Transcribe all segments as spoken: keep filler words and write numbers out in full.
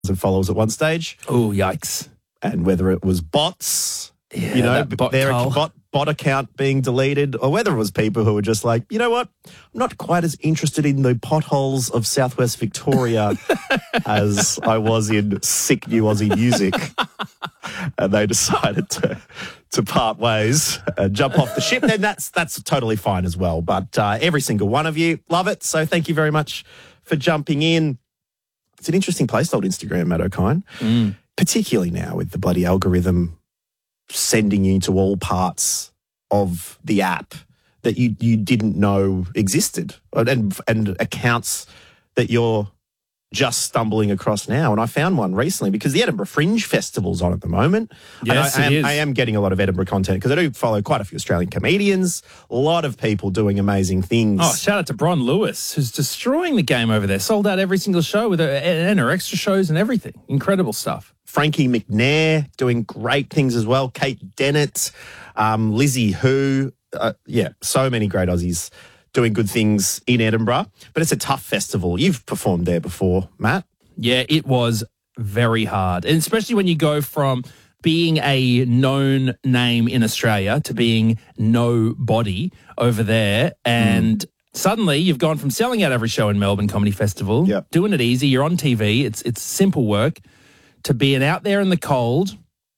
of followers at one stage. Oh, yikes. And whether it was bots, Yeah, you know, that bot their cull. bot, bot account being deleted, or whether it was people who were just like, you know what, I'm not quite as interested in the potholes of Southwest Victoria as I was in sick new Aussie music. And they decided to to part ways and jump off the ship, then that's that's totally fine as well. But uh, every single one of you, love it. So thank you very much for jumping in. It's an interesting place, old Instagram, Matt O'Kine, Mm. particularly now with the bloody algorithm sending you to all parts of the app that you, you didn't know existed, and and accounts that you're just stumbling across now. And I found one recently because the Edinburgh Fringe Festival's on at the moment. Yes, and I, I, it am, is. I am getting a lot of Edinburgh content because I do follow quite a few Australian comedians, a lot of people doing amazing things. Oh, shout out to Bron Lewis, who's destroying the game over there. Sold out every single show with her, and her extra shows and everything. Incredible stuff. Frankie McNair doing great things as well. Kate Dennett, um, Lizzie Who. Uh, yeah, so many great Aussies doing good things in Edinburgh. But it's a tough festival. You've performed there before, Matt. Yeah, it was very hard. And especially when you go from being a known name in Australia to being nobody over there. And mm. suddenly you've gone from selling out every show in Melbourne Comedy Festival, yep. doing it easy, you're on T V, it's it's simple work, to being out there in the cold,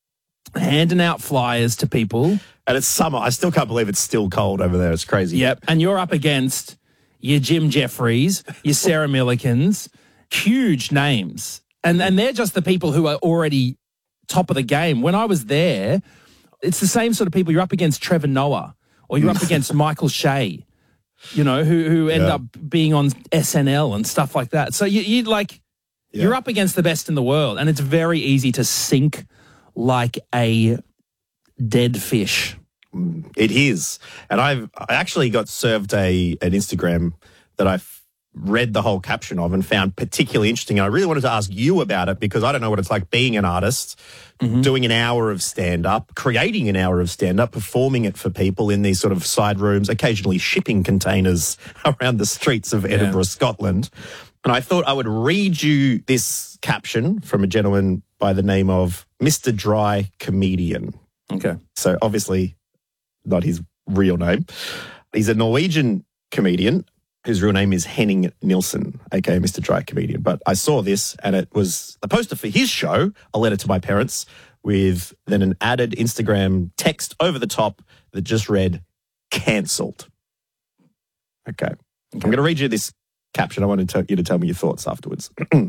handing out flyers to people. And it's summer. I still can't believe it's still cold over there. It's crazy. Yep. And you're up against your Jim Jeffries, your Sarah Millikins, huge names. And and they're just the people who are already top of the game. When I was there, it's the same sort of people. You're up against Trevor Noah, or you're up against Michael Shea, you know, who who end yeah. up being on S N L and stuff like that. So you you like yeah. you're up against the best in the world, and it's very easy to sink like a dead fish. It is. And I've I actually got served a an Instagram that I read the whole caption of and found particularly interesting. And I really wanted to ask you about it because I don't know what it's like being an artist, mm-hmm. doing an hour of stand-up, creating an hour of stand-up, performing it for people in these sort of side rooms, occasionally shipping containers around the streets of Edinburgh, yeah. Scotland. And I thought I would read you this caption from a gentleman by the name of Mister Dry Comedian. Okay. So obviously not his real name. He's a Norwegian comedian whose real name is Henning Nilsson, aka Mister Dry Comedian. But I saw this and it was a poster for his show, A Letter to My Parents, with then an added Instagram text over the top that just read, cancelled. Okay. okay. I'm going to read you this caption. I wanted to, you to tell me your thoughts afterwards.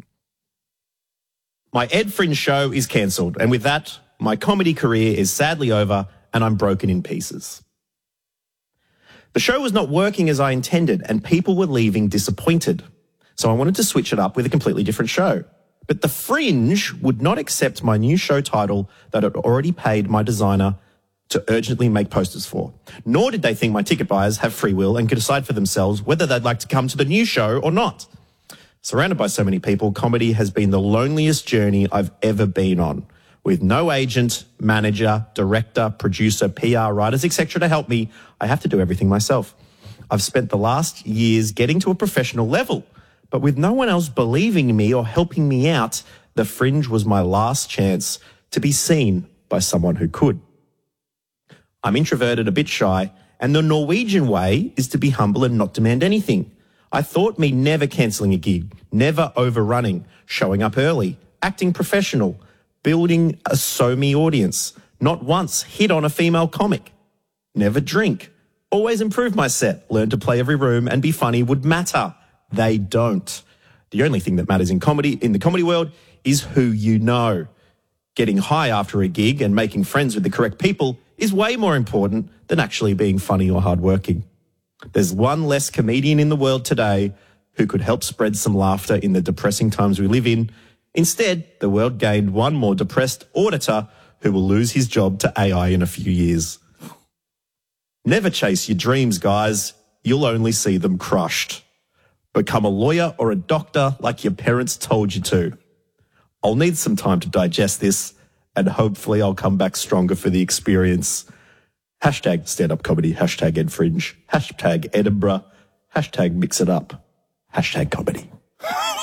My Ed Fringe show is cancelled, and with that, my comedy career is sadly over and I'm broken in pieces. The show was not working as I intended and people were leaving disappointed. So I wanted to switch it up with a completely different show. But the Fringe would not accept my new show title that had already paid my designer to urgently make posters for. Nor did they think my ticket buyers have free will and could decide for themselves whether they'd like to come to the new show or not. Surrounded by so many people, comedy has been the loneliest journey I've ever been on. With no agent, manager, director, producer, P R, writers, et cetera to help me, I have to do everything myself. I've spent the last years getting to a professional level, but with no one else believing in me or helping me out, the Fringe was my last chance to be seen by someone who could. I'm introverted, a bit shy, and the Norwegian way is to be humble and not demand anything. I thought me never cancelling a gig, never overrunning, showing up early, acting professional, building a so-me audience, not once hit on a female comic, never drink, always improve my set, learn to play every room and be funny would matter. They don't. The only thing that matters in comedy, in the comedy world, is who you know. Getting high after a gig and making friends with the correct people is way more important than actually being funny or hardworking. There's one less comedian in the world today who could help spread some laughter in the depressing times we live in. Instead, the world gained one more depressed auditor who will lose his job to A I in a few years. Never chase your dreams, guys. You'll only see them crushed. Become a lawyer or a doctor like your parents told you to. I'll need some time to digest this, and hopefully I'll come back stronger for the experience. Hashtag stand-up comedy, hashtag Ed Fringe, hashtag Edinburgh, hashtag mix it up, hashtag comedy.